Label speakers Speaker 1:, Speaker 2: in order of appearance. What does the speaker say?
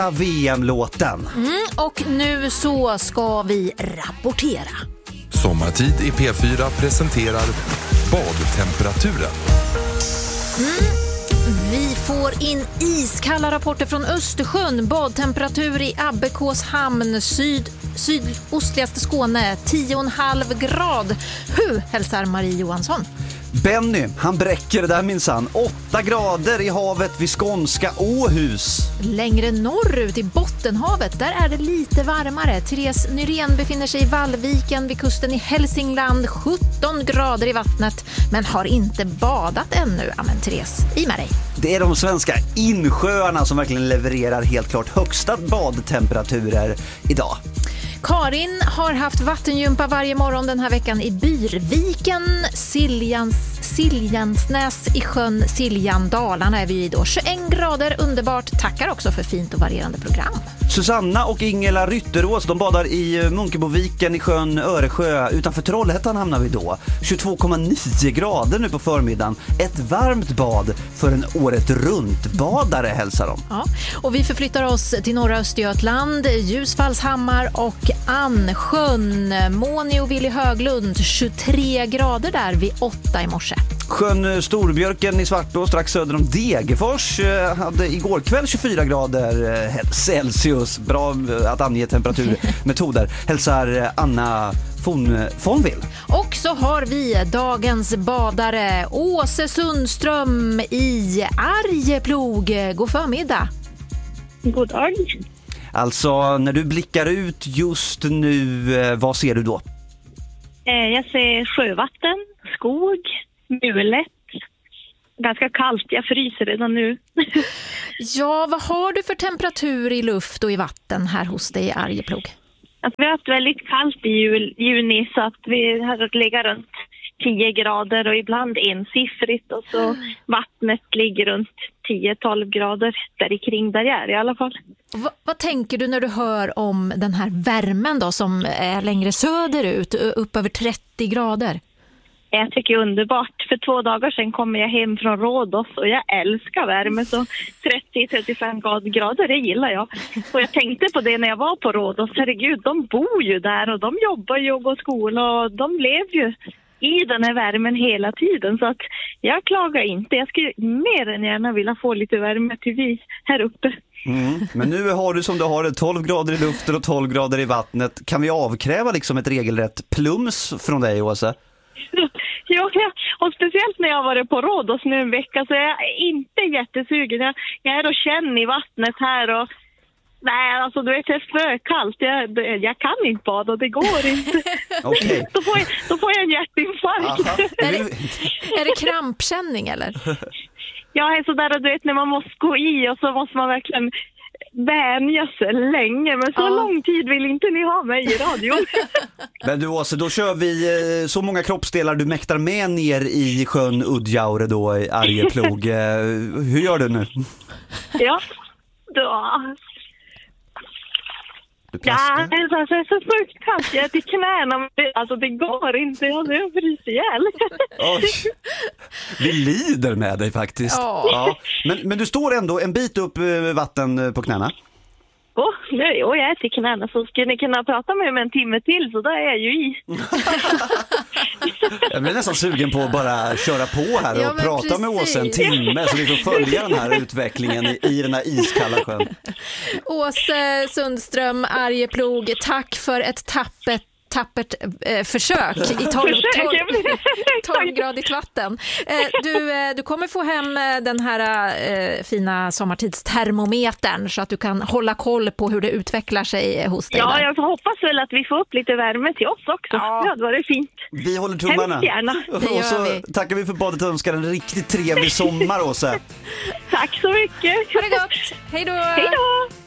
Speaker 1: VM-låten.
Speaker 2: Och nu så ska vi rapportera.
Speaker 3: Sommartid i P4 presenterar badtemperaturen.
Speaker 2: Vi får in iskalla rapporter från Östersjön. Badtemperatur i Abbekås hamn, sydostligaste Skåne, 10,5 grad. Hur hälsar Marie Johansson?
Speaker 1: Benny, han bräcker det där minsann. 8 grader i havet vid skånska Åhus.
Speaker 2: Längre norrut i Bottenhavet, där är det lite varmare. Therese Nyrén befinner sig i Vallviken vid kusten i Hälsingland. 17 grader i vattnet, men har inte badat ännu. Amen, Therese, i med dig.
Speaker 1: Det är de svenska insjöarna som verkligen levererar helt klart högsta badtemperaturer idag.
Speaker 2: Karin har haft vattengympa varje morgon den här veckan i Byrviken, Siljansnäs i sjön Siljan, Dalarna är vi i då. 21 grader, underbart. Tackar också för fint och varierande program.
Speaker 1: Susanna och Ingela Rytterås, de badar i Munkeboviken i sjön Öresjö. Utanför Trollhättan hamnar vi då. 22,9 grader nu på förmiddagen. Ett varmt bad för en året runt badare, hälsar de.
Speaker 2: Ja, och vi förflyttar oss till norra Östergötland, Ljusfallshammar och Ansjön. Moni och Willy Höglund, 23 grader där vid 8 i morse.
Speaker 1: Sjön Storbjörken i Svartå strax söder om Degerfors hade igår kväll 24 grader Celsius. Bra att ange temperaturmetoder. Hälsar Anna Fonvill.
Speaker 2: Och så har vi dagens badare Åse Sundström i Arjeplog. God förmiddag.
Speaker 4: God dag.
Speaker 1: Alltså, när du blickar ut just nu, vad ser du då?
Speaker 4: Jag ser sjövatten, skog, mulet. Ganska kallt, jag fryser redan nu.
Speaker 2: Ja, vad har du för temperatur i luft och i vatten här hos dig i Arjeplog?
Speaker 4: Att vi har haft väldigt kallt i juni så att vi har legat runt 10 grader och ibland ensiffrigt. Och så vattnet ligger runt 10-12 grader där kring där jag är i alla fall.
Speaker 2: Vad tänker du när du hör om den här värmen då som är längre söderut, upp över 30 grader?
Speaker 4: Jag tycker det är underbart. För 2 dagar sedan kom jag hem från Rhodos och jag älskar värme. Så 30-35 grader, det gillar jag. Och jag tänkte på det när jag var på Rhodos. Herregud, de bor ju där och de jobbar ju och går skola och de lever ju i den här värmen hela tiden. Så att jag klagar inte. Jag skulle mer än gärna vilja få lite värme till vi här uppe.
Speaker 1: Men nu har du som du har 12 grader i luften och 12 grader i vattnet. Kan vi avkräva liksom ett regelrätt plums från dig, Åsa?
Speaker 4: Ja, och speciellt när jag varit på Rhodos nu en vecka så är jag inte jättesugen. Jag är och känner i vattnet här och nej, alltså du vet, det är för kallt. Jag kan inte bada, det går inte.
Speaker 1: Okej.
Speaker 4: Då får jag en hjärtinfarkt.
Speaker 2: Är det krampkänning eller?
Speaker 4: Jag är sådär, du vet, när man måste gå i och så måste man verkligen vänja sig länge. Men så lång tid vill inte ni ha mig i radion.
Speaker 1: Men du Åsa, då kör vi så många kroppsdelar du mäktar med ner i sjön Udjaure då i Arjeplog. Hur gör du nu?
Speaker 4: Ja, då... Ja, det är så sjukt kallt. Jag är till knäna. Alltså det går inte. Jag fryser ihjäl.
Speaker 1: Vi lider med dig faktiskt. Ja. Men du står ändå en bit upp vatten på knäna.
Speaker 4: Nej, jag är till knäna. Så skulle ni kunna prata med mig en timme till så då är jag ju i.
Speaker 1: Jag blir nästan sugen på att bara köra på här och prata med Åsa en timme så vi får följa den här utvecklingen i den här iskalla sjön.
Speaker 2: Åse Sundström, Arjeplog, tack för ett tappert försök i 12-gradigt vatten. Du kommer få hem den här fina sommartidstermometern så att du kan hålla koll på hur det utvecklar sig hos dig.
Speaker 4: Ja,
Speaker 2: där.
Speaker 4: jag hoppas väl att vi får upp lite värme till oss också. Ja, det var fint.
Speaker 1: Vi håller tummarna.
Speaker 4: Hemskt gärna.
Speaker 1: Och så tackar vi för badet och önskar en riktigt trevlig sommar, Åsa.
Speaker 4: Tack så mycket.
Speaker 2: Ha det gott. Hej då.
Speaker 4: Hej då.